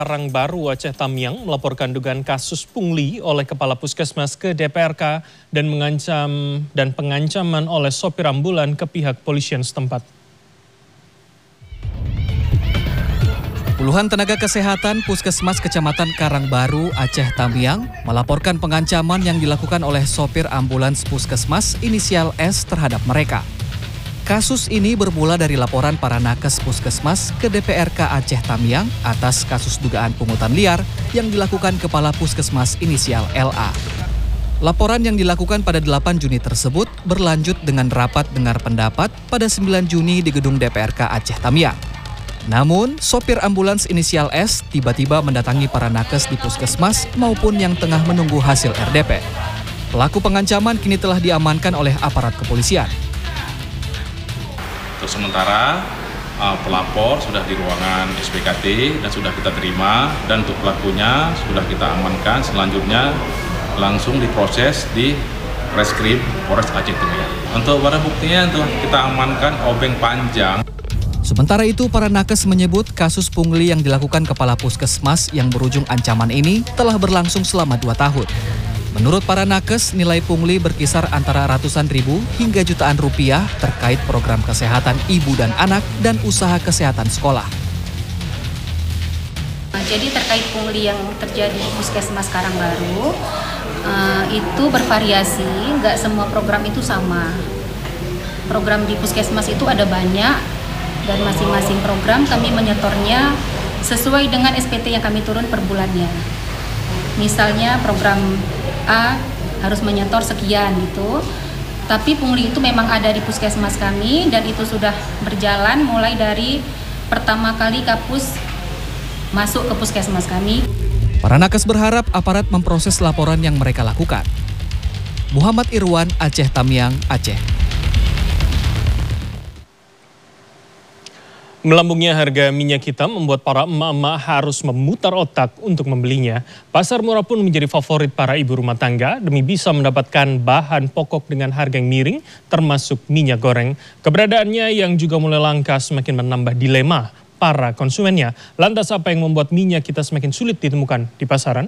Karangbaru, Aceh Tamiang melaporkan dugaan kasus pungli oleh Kepala Puskesmas ke DPRK dan pengancaman oleh sopir ambulan ke pihak polisian setempat. Puluhan tenaga kesehatan Puskesmas Kecamatan Karangbaru, Aceh Tamiang melaporkan pengancaman yang dilakukan oleh sopir ambulans Puskesmas inisial S terhadap mereka. Kasus ini bermula dari laporan para nakes Puskesmas ke DPRK Aceh Tamiang atas kasus dugaan pungutan liar yang dilakukan Kepala Puskesmas inisial LA. Laporan yang dilakukan pada 8 Juni tersebut berlanjut dengan rapat dengar pendapat pada 9 Juni di gedung DPRK Aceh Tamiang. Namun, sopir ambulans inisial S tiba-tiba mendatangi para nakes di Puskesmas maupun yang tengah menunggu hasil RDP. Pelaku pengancaman kini telah diamankan oleh aparat kepolisian. Untuk sementara, pelapor sudah di ruangan SPKT dan sudah kita terima, dan untuk pelakunya sudah kita amankan. Selanjutnya langsung diproses di Reskrim Polres Aceh Tamiang. Untuk barang buktinya telah kita amankan obeng panjang. Sementara itu, para nakes menyebut kasus pungli yang dilakukan Kepala Puskesmas yang berujung ancaman ini telah berlangsung selama 2 tahun. Menurut para nakes, nilai pungli berkisar antara ratusan ribu hingga jutaan rupiah terkait program kesehatan ibu dan anak dan usaha kesehatan sekolah. Jadi terkait pungli yang terjadi di Puskesmas Karangbaru, itu bervariasi, nggak semua program itu sama. Program di Puskesmas itu ada banyak, dan masing-masing program kami menyetornya sesuai dengan SPT yang kami turun per bulannya. Misalnya program A harus menyetor sekian gitu, tapi pungli itu memang ada di Puskesmas kami dan itu sudah berjalan mulai dari pertama kali Kapus masuk ke Puskesmas kami. Para nakes berharap aparat memproses laporan yang mereka lakukan. Muhammad Irwan, Aceh Tamiang, Aceh. Melambungnya harga minyak kita membuat para emak-emak harus memutar otak untuk membelinya. Pasar murah pun menjadi favorit para ibu rumah tangga demi bisa mendapatkan bahan pokok dengan harga yang miring, termasuk minyak goreng. Keberadaannya yang juga mulai langka semakin menambah dilema para konsumennya. Lantas apa yang membuat minyak kita semakin sulit ditemukan di pasaran?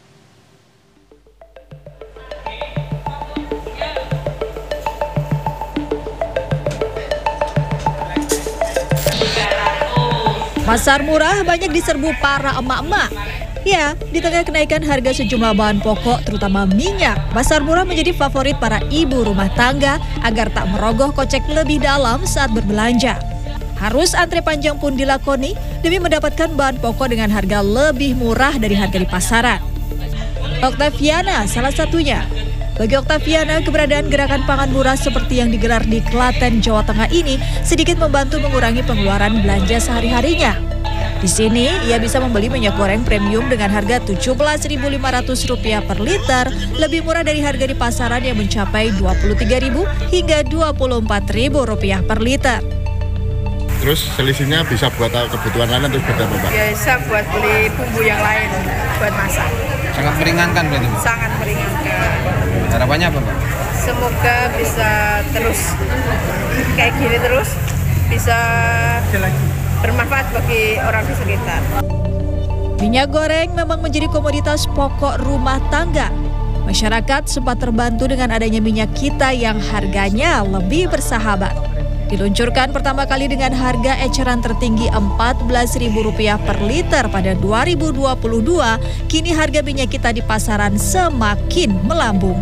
Pasar murah banyak diserbu para emak-emak. Ya, di tengah kenaikan harga sejumlah bahan pokok, terutama minyak, pasar murah menjadi favorit para ibu rumah tangga agar tak merogoh kocek lebih dalam saat berbelanja. Harus antre panjang pun dilakoni demi mendapatkan bahan pokok dengan harga lebih murah dari harga di pasaran. Oktaviana salah satunya. Bagi Oktaviana, keberadaan gerakan pangan murah seperti yang digelar di Klaten, Jawa Tengah ini sedikit membantu mengurangi pengeluaran belanja sehari-harinya. Di sini, ia bisa membeli minyak goreng premium dengan harga Rp17.500 per liter, lebih murah dari harga di pasaran yang mencapai Rp23.000 hingga Rp24.000 per liter. Terus selisihnya bisa buat kebutuhan lain atau beda, Mbak? Bisa buat beli bumbu yang lain, buat masak. Sangat meringankan berarti? Sangat meringankan. Harapannya apa, Mbak? Semoga bisa terus kayak gini terus, bisa bermanfaat bagi orang di sekitar. Minyak goreng memang menjadi komoditas pokok rumah tangga. Masyarakat sempat terbantu dengan adanya minyak kita yang harganya lebih bersahabat. Diluncurkan pertama kali dengan harga eceran tertinggi Rp14.000 per liter pada 2022, kini harga minyak kita di pasaran semakin melambung.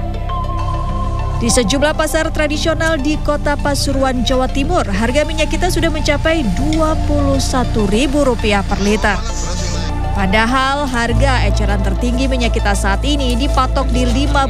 Di sejumlah pasar tradisional di Kota Pasuruan, Jawa Timur, harga minyak kita sudah mencapai Rp21.000 per liter. Padahal harga eceran tertinggi minyak kita saat ini dipatok di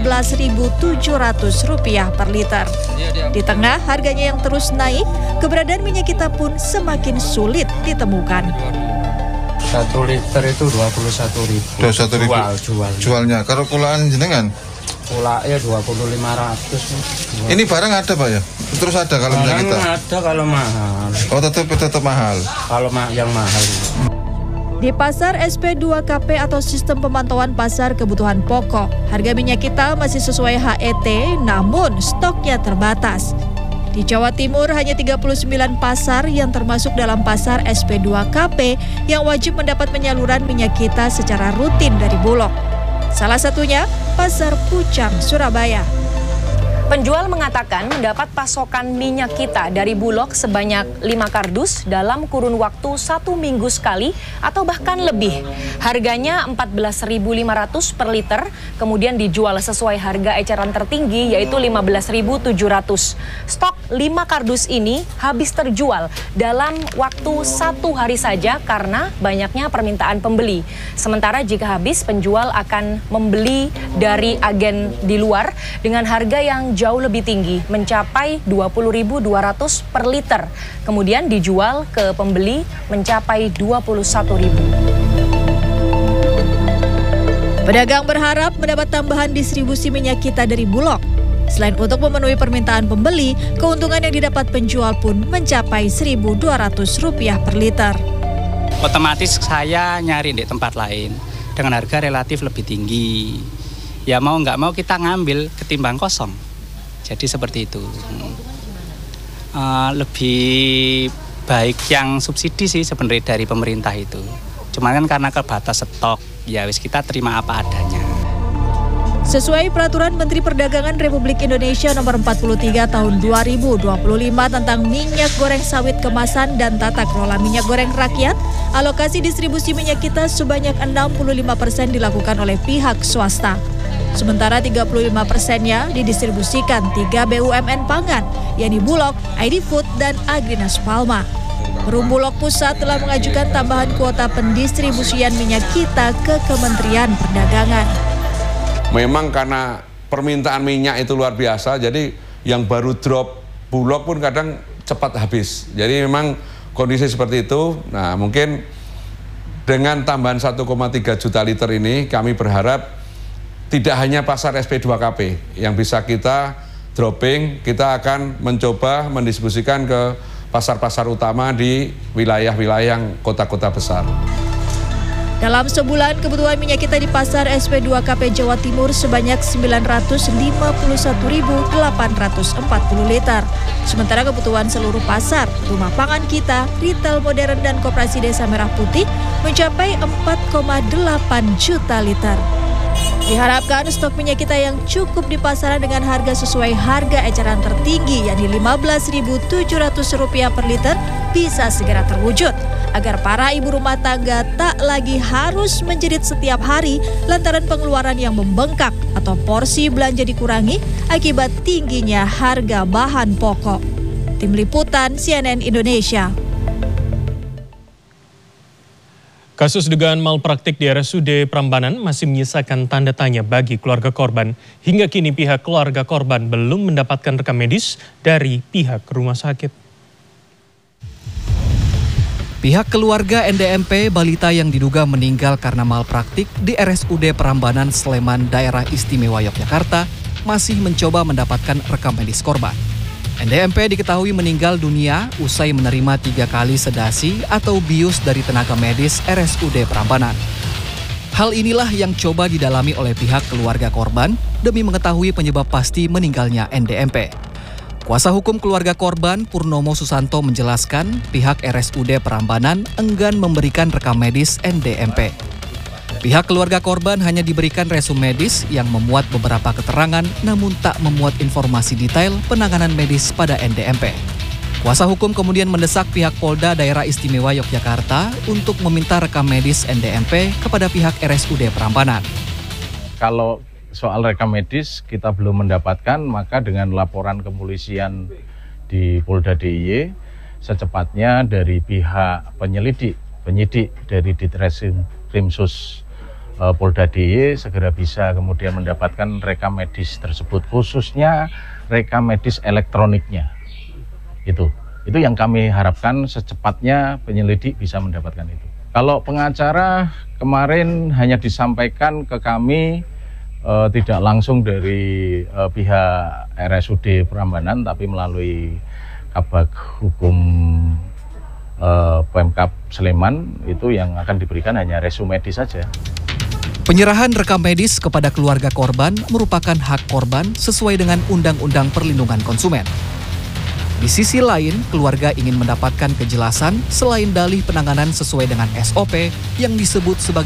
Rp15.700 per liter. Di tengah harganya yang terus naik, keberadaan minyak kita pun semakin sulit ditemukan. 1 liter itu Rp21.000. Jualnya. Kalau kulaan jenengan? Kulaknya Rp20.500. Ini barang ada, Pak ya? Terus ada kalau minyak kita? Ada kalau mahal. Oh, tetap mahal. Kalau yang mahal. Di pasar SP2KP atau sistem pemantauan pasar kebutuhan pokok, harga minyak kita masih sesuai HET, namun stoknya terbatas. Di Jawa Timur hanya 39 pasar yang termasuk dalam pasar SP2KP yang wajib mendapat penyaluran minyak kita secara rutin dari Bulog. Salah satunya Pasar Pucang, Surabaya. Penjual mengatakan mendapat pasokan minyak kita dari Bulog sebanyak 5 kardus dalam kurun waktu 1 minggu sekali atau bahkan lebih. Harganya 14.500 per liter, kemudian dijual sesuai harga eceran tertinggi yaitu 15.700. Stok 5 kardus ini habis terjual dalam waktu 1 hari saja karena banyaknya permintaan pembeli. Sementara jika habis, penjual akan membeli dari agen di luar dengan harga yang jauh lebih tinggi, mencapai 20.200 per liter. Kemudian dijual ke pembeli mencapai 21.000. Pedagang berharap mendapat tambahan distribusi minyak kita dari Bulog. Selain untuk memenuhi permintaan pembeli, keuntungan yang didapat penjual pun mencapai Rp1.200 per liter. Otomatis saya nyari di tempat lain dengan harga relatif lebih tinggi. Ya mau nggak mau kita ngambil ketimbang kosong. Jadi seperti itu. Lebih baik yang subsidi sih sebenarnya dari pemerintah itu. Cuman kan karena kebatas stok, ya wis kita terima apa adanya. Sesuai Peraturan Menteri Perdagangan Republik Indonesia Nomor 43 Tahun 2025 tentang minyak goreng sawit kemasan dan tata kelola minyak goreng rakyat, alokasi distribusi minyak kita sebanyak 65% dilakukan oleh pihak swasta. Sementara 35%-nya didistribusikan 3 BUMN pangan, yakni Bulog, ID Food, dan Agrinas Palma. Perum Bulog Pusat telah mengajukan tambahan kuota pendistribusian minyak kita ke Kementerian Perdagangan. Memang karena permintaan minyak itu luar biasa, jadi yang baru drop Bulog pun kadang cepat habis. Jadi memang kondisi seperti itu. Nah, mungkin dengan tambahan 1,3 juta liter ini kami berharap tidak hanya pasar SP2KP yang bisa kita dropping, kita akan mencoba mendistribusikan ke pasar-pasar utama di wilayah-wilayah yang kota-kota besar. Dalam sebulan, kebutuhan minyak kita di pasar SP2KP Jawa Timur sebanyak 951.840 liter. Sementara kebutuhan seluruh pasar, rumah pangan kita, retail modern dan koperasi Desa Merah Putih mencapai 4,8 juta liter. Diharapkan stok minyak kita yang cukup di pasaran dengan harga sesuai harga eceran tertinggi yakni Rp15.700 per liter bisa segera terwujud agar para ibu rumah tangga tak lagi harus menjerit setiap hari lantaran pengeluaran yang membengkak atau porsi belanja dikurangi akibat tingginya harga bahan pokok. Tim Liputan CNN Indonesia. Kasus dugaan malpraktik di RSUD Prambanan masih menyisakan tanda tanya bagi keluarga korban. Hingga kini pihak keluarga korban belum mendapatkan rekam medis dari pihak rumah sakit. Pihak keluarga NDMP balita yang diduga meninggal karena malpraktik di RSUD Prambanan Sleman Daerah Istimewa Yogyakarta masih mencoba mendapatkan rekam medis korban. NDMP diketahui meninggal dunia usai menerima 3 kali sedasi atau bius dari tenaga medis RSUD Prambanan. Hal inilah yang coba didalami oleh pihak keluarga korban demi mengetahui penyebab pasti meninggalnya NDMP. Kuasa hukum keluarga korban Purnomo Susanto menjelaskan pihak RSUD Prambanan enggan memberikan rekam medis NDMP. Pihak keluarga korban hanya diberikan resum medis yang memuat beberapa keterangan namun tak memuat informasi detail penanganan medis pada NDMP. Kuasa hukum kemudian mendesak pihak Polda Daerah Istimewa Yogyakarta untuk meminta rekam medis NDMP kepada pihak RSUD Prambanan. Kalau soal rekam medis kita belum mendapatkan, maka dengan laporan kepolisian di Polda DIY secepatnya dari pihak penyidik dari Ditreskrimsus Polda DIY segera bisa kemudian mendapatkan rekam medis tersebut, khususnya rekam medis elektroniknya. Itu yang kami harapkan secepatnya penyelidik bisa mendapatkan itu. Kalau pengacara kemarin hanya disampaikan ke kami tidak langsung dari pihak RSUD Prambanan, tapi melalui Kabag Hukum Pemkab Sleman, itu yang akan diberikan hanya resum medis saja. Penyerahan rekam medis kepada keluarga korban merupakan hak korban sesuai dengan Undang-Undang Perlindungan Konsumen. Di sisi lain, keluarga ingin mendapatkan kejelasan selain dalih penanganan sesuai dengan SOP yang disebut sebagai